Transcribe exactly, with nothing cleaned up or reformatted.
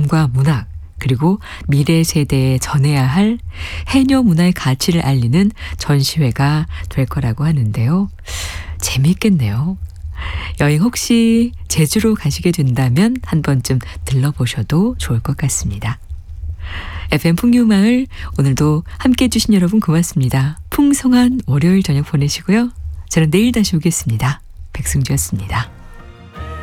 경험과 문학, 그리고 미래 세대에 전해야 할 해녀 문화의 가치를 알리는 전시회가 될 거라고 하는데요. 재미있겠네요. 여행 혹시 제주로 가시게 된다면 한 번쯤 들러보셔도 좋을 것 같습니다. 에프엠 풍류마을, 오늘도 함께해 주신 여러분 고맙습니다. 풍성한 월요일 저녁 보내시고요. 저는 내일 다시 오겠습니다. 백승주였습니다.